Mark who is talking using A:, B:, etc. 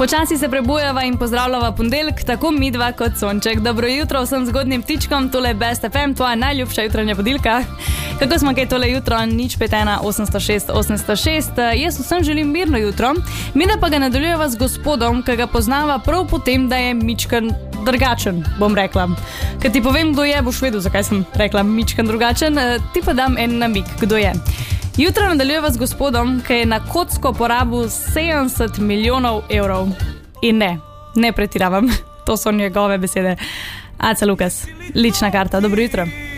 A: Počasi se prebujava in pozdravljava ponedeljek, tako midva kot sonček. Dobro jutro vsem zgodnim ptičkom, tole Best FM, tvoja najljubša jutranja budilka. Kako smo kaj tole jutro? 051 806 806. Jaz vsem želim mirno jutro. Midva pa ga nadaljujeva z gospodom, ki ga poznava prav po tem, da je mičken drugačen, bom rekla. Ker ti povem, kdo je, boš vedel, zakaj sem rekla mičken drugačen. Ti pa dam en namig, kdo je. Jutro nadaljujeva z gospodom, ki je na kocko porabil 70 milijonov evrov. In ne pretiravam. To so njegove besede. Aca Lukas, lična karta. Dobro jutro.